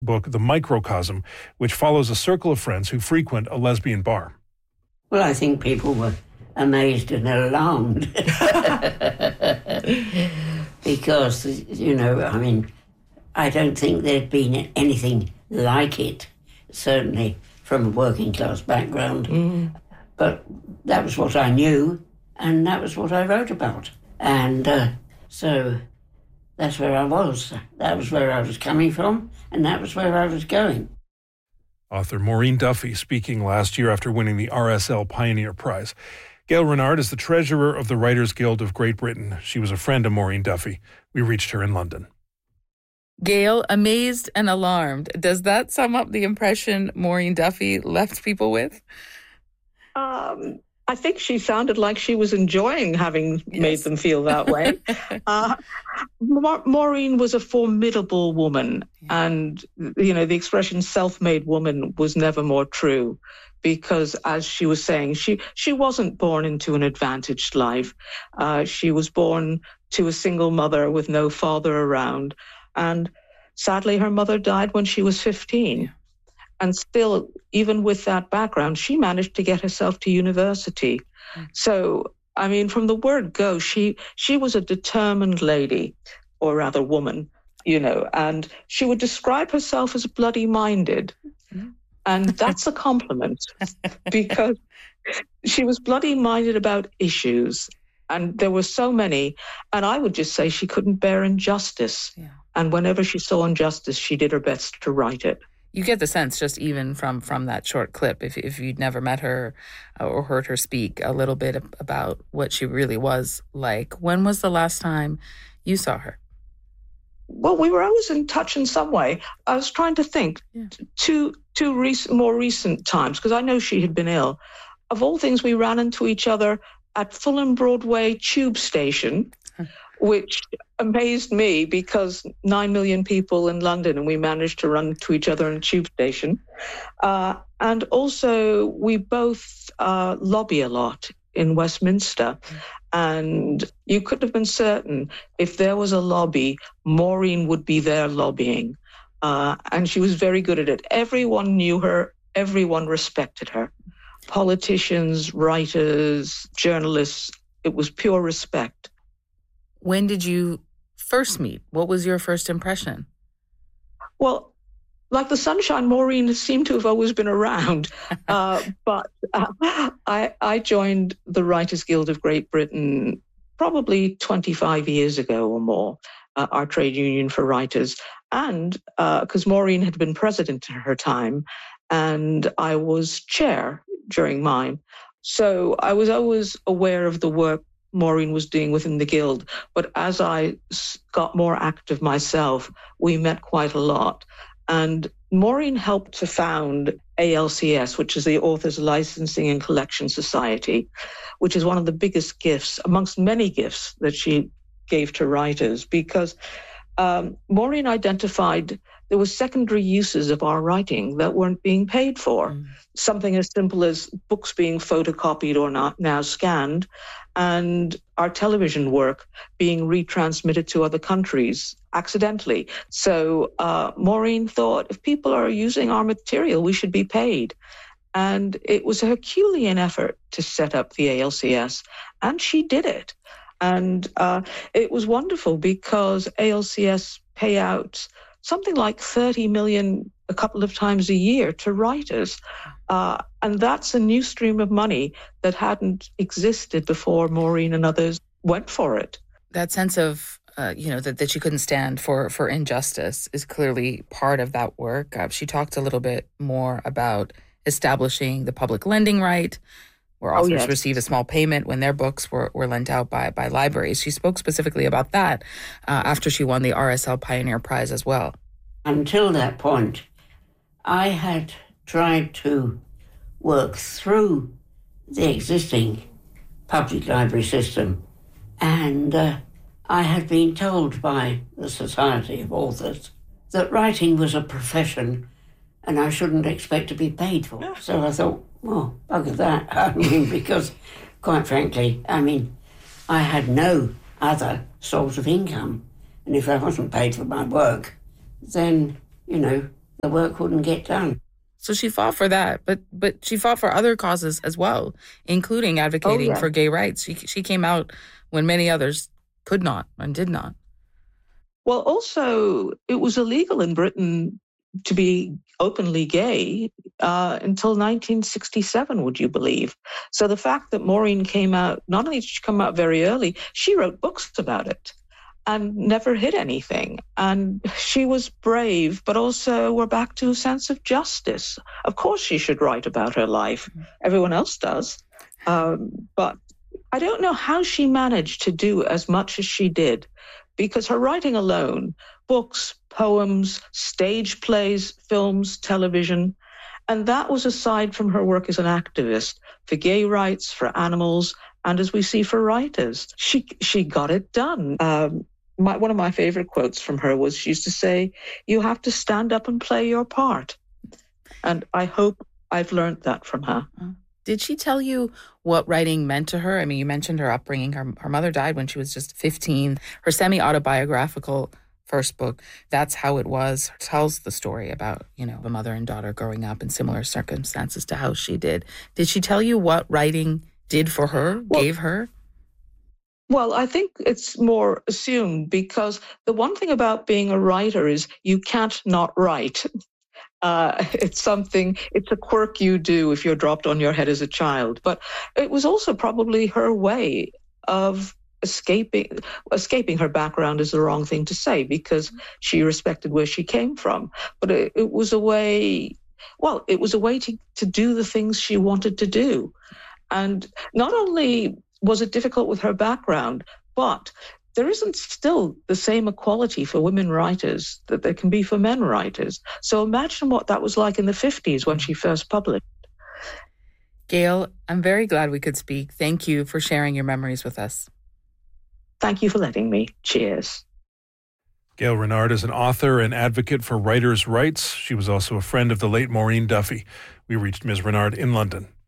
book, The Microcosm, which follows a circle of friends who frequent a lesbian bar. Well, I think people were amazed and alarmed because, I don't think there'd been anything like it, certainly from a working class background. Mm. But that was what I knew, and that was what I wrote about. And so that's where I was. That was where I was coming from, and that was where I was going. Author Maureen Duffy speaking last year after winning the RSL Pioneer Prize. Gail Renard is the treasurer of the Writers Guild of Great Britain. She was a friend of Maureen Duffy. We reached her in London. Gail, amazed and alarmed. Does that sum up the impression Maureen Duffy left people with? I think she sounded like she was enjoying having made them feel that way. Maureen was a formidable woman, and, the expression self-made woman was never more true because, as she was saying, she wasn't born into an advantaged life. She was born to a single mother with no father around, and sadly, her mother died when she was 15. And still, even with that background, she managed to get herself to university. So, from the word go, she was a determined lady, or rather woman, and she would describe herself as bloody-minded. And that's a compliment because she was bloody-minded about issues. And there were so many. And I would just say she couldn't bear injustice. Yeah. And whenever she saw injustice, she did her best to right it. You get the sense just even from that short clip, if you'd never met her or heard her speak a little bit about what she really was like. When was the last time you saw her? Well, we were always in touch in some way. I was trying to think two more recent times, because I know she had been ill. Of all things, we ran into each other at Fulham Broadway tube station, which amazed me because 9 million people in London and we managed to run to each other in a tube station. And also we both lobby a lot in Westminster. And you could have been certain if there was a lobby, Maureen would be there lobbying. And she was very good at it. Everyone knew her. Everyone respected her. Politicians, writers, journalists. It was pure respect. When did you first meet? What was your first impression? Well, like the sunshine, Maureen seemed to have always been around. But I joined the Writers Guild of Great Britain probably 25 years ago or more, our trade union for writers. And because Maureen had been president at her time, and I was chair during mine. So I was always aware of the work Maureen was doing within the Guild. But as I got more active myself, we met quite a lot. And Maureen helped to found ALCS, which is the Authors Licensing and Collection Society, which is one of the biggest gifts, amongst many gifts that she gave to writers, because Maureen identified there were secondary uses of our writing that weren't being paid for. Something as simple as books being photocopied or not now scanned, and our television work being retransmitted to other countries accidentally. So Maureen thought, if people are using our material, we should be paid. And it was a Herculean effort to set up the ALCS, and she did it. And it was wonderful because ALCS pay out something like 30 million a couple of times a year to writers. And that's a new stream of money that hadn't existed before Maureen and others went for it. That sense of, that she couldn't stand for injustice is clearly part of that work. She talked a little bit more about establishing the public lending right, where authors receive a small payment when their books were lent out by libraries. She spoke specifically about that after she won the RSL Pioneer Prize as well. Until that point, I had tried to work through the existing public library system, and I had been told by the Society of Authors that writing was a profession and I shouldn't expect to be paid for it. So I thought, well, bugger that. Because quite frankly, I had no other source of income. And if I wasn't paid for my work, then, there the work wouldn't get done. So she fought for that, but she fought for other causes as well, including advocating for gay rights. She came out when many others could not and did not. Well, also, it was illegal in Britain to be openly gay until 1967, would you believe? So the fact that Maureen came out, not only did she come out very early, she wrote books about it and never hid anything. And she was brave, but also we're back to a sense of justice. Of course she should write about her life. Everyone else does. But I don't know how she managed to do as much as she did, because her writing alone, books, poems, stage plays, films, television, and that was aside from her work as an activist for gay rights, for animals, and as we see for writers. She got it done. One of my favorite quotes from her was, she used to say, "You have to stand up and play your part." And I hope I've learned that from her. Did she tell you what writing meant to her? I mean, you mentioned her upbringing. Her mother died when she was just 15. Her semi-autobiographical first book, That's How It Was, tells the story about, a mother and daughter growing up in similar circumstances to how she did. Did she tell you what writing did for her, gave her? Well, I think it's more assumed, because the one thing about being a writer is you can't not write. It's a quirk you do if you're dropped on your head as a child. But it was also probably her way of escaping her background is the wrong thing to say, because she respected where she came from. But it was a way, to do the things she wanted to do. And not only was it difficult with her background, but there isn't still the same equality for women writers that there can be for men writers. So imagine what that was like in the 50s when she first published. Gail, I'm very glad we could speak. Thank you for sharing your memories with us. Thank you for letting me. Cheers. Gail Renard is an author and advocate for writers' rights. She was also a friend of the late Maureen Duffy. We reached Ms. Renard in London.